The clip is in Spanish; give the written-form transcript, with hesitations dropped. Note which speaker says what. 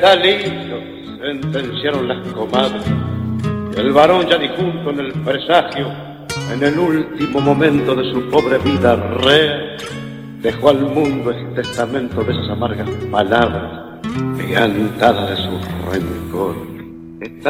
Speaker 1: Galito, sentenciaron las comadres. El varón ya difunto en el presagio, en el último momento de su pobre vida rea, dejó al mundo el testamento de esas amargas palabras, piantada de su rencor. Está